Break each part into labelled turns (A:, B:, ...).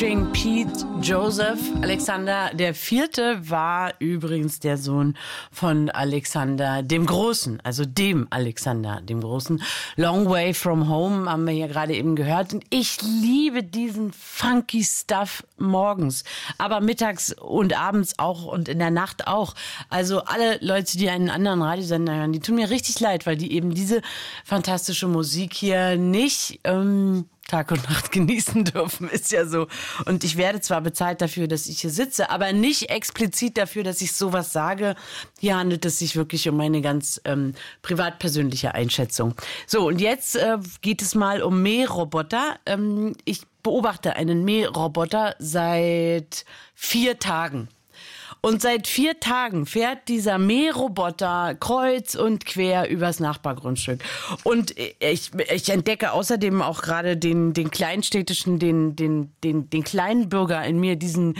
A: Pete Joseph Alexander der Vierte war übrigens der Sohn von Alexander dem Großen, also dem Alexander dem Großen. Long Way From Home haben wir hier gerade eben gehört. Und ich liebe diesen funky Stuff morgens, aber mittags und abends auch und in der Nacht auch. Also alle Leute, die einen anderen Radiosender hören, die tun mir richtig leid, weil die eben diese fantastische Musik hier nicht Tag und Nacht genießen dürfen, ist ja so. Und ich werde zwar bezahlt dafür, dass ich hier sitze, aber nicht explizit dafür, dass ich sowas sage. Hier handelt es sich wirklich um eine ganz privat-persönliche Einschätzung. So, und jetzt geht es mal um Mähroboter. Ich beobachte einen Mähroboter seit 4 Tagen. Und seit 4 Tagen fährt dieser Mähroboter kreuz und quer übers Nachbargrundstück. Und ich entdecke außerdem auch gerade den kleinstädtischen, den kleinen Bürger in mir, die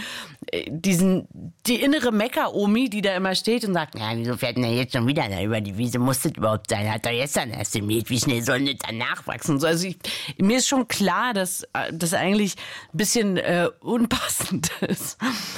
A: innere Mecker-Omi, die da immer steht und sagt, ja, wieso fährt denn der jetzt schon wieder da über die Wiese? Muss das überhaupt sein? Hat er gestern erst gemäht? Wie schnell soll das dann nachwachsen? So, also mir ist schon klar, dass das eigentlich ein bisschen unpassend ist,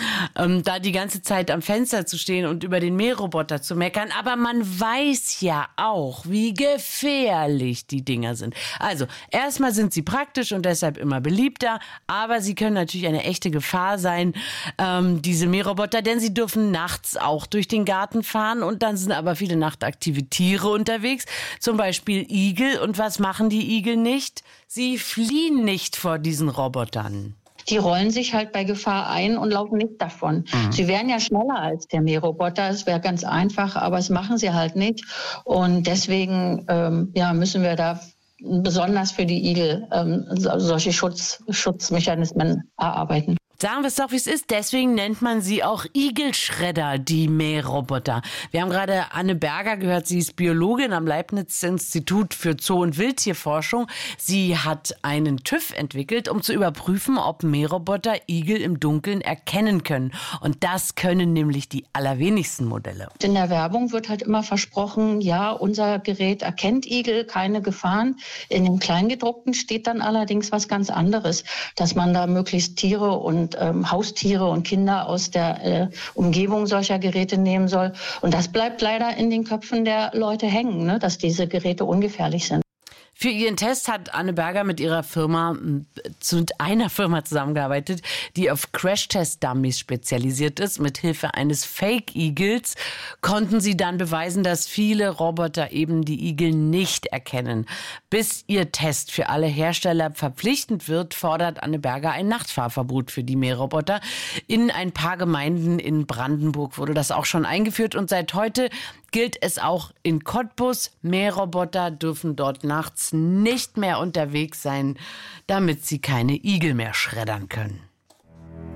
A: da die ganze Zeit am Fenster zu stehen und über den Mähroboter zu meckern. Aber man weiß ja auch, wie gefährlich die Dinger sind. Also, erstmal sind sie praktisch und deshalb immer beliebter, aber sie können natürlich eine echte Gefahr sein, diese Mähroboter, denn sie dürfen nachts auch durch den Garten fahren und dann sind aber viele nachtaktive Tiere unterwegs, zum Beispiel Igel. Und was machen die Igel nicht? Sie fliehen nicht vor diesen Robotern.
B: Die rollen sich halt bei Gefahr ein und laufen nicht davon. Sie wären ja schneller als der Mähroboter. Es wäre ganz einfach, aber das machen sie halt nicht. Und deswegen müssen wir da besonders für die Igel solche Schutzmechanismen erarbeiten.
A: Sagen wir es doch, wie es ist. Deswegen nennt man sie auch Igelschredder, die Mähroboter. Wir haben gerade Anne Berger gehört. Sie ist Biologin am Leibniz-Institut für Zoo- und Wildtierforschung. Sie hat einen TÜV entwickelt, um zu überprüfen, ob Mähroboter Igel im Dunkeln erkennen können. Und das können nämlich die allerwenigsten Modelle.
B: In der Werbung wird halt immer versprochen, ja, unser Gerät erkennt Igel, keine Gefahren. In dem Kleingedruckten steht dann allerdings was ganz anderes, dass man da möglichst Tiere und Haustiere und Kinder aus der Umgebung solcher Geräte nehmen soll. Und das bleibt leider in den Köpfen der Leute hängen, ne, dass diese Geräte ungefährlich sind.
A: Für ihren Test hat Anne Berger mit einer Firma zusammengearbeitet, die auf Crash-Test-Dummies spezialisiert ist. Mit Hilfe eines Fake-Igels konnten sie dann beweisen, dass viele Roboter eben die Igel nicht erkennen. Bis ihr Test für alle Hersteller verpflichtend wird, fordert Anne Berger ein Nachtfahrverbot für die Mähroboter. In ein paar Gemeinden in Brandenburg wurde das auch schon eingeführt und seit heute gilt es auch in Cottbus. Mähroboter dürfen dort nachts nicht mehr unterwegs sein, damit sie keine Igel mehr schreddern können.